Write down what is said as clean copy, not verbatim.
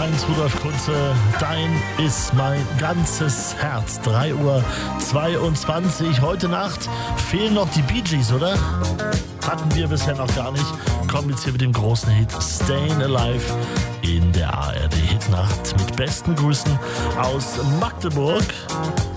1, Rudolf Kunze, dein ist mein ganzes Herz. 3:22 Uhr. Heute Nacht fehlen noch die Bee Gees, oder? Hatten wir bisher noch gar nicht. Kommen jetzt hier mit dem großen Hit Stayin' Alive in der ARD Hitnacht mit besten Grüßen aus Magdeburg.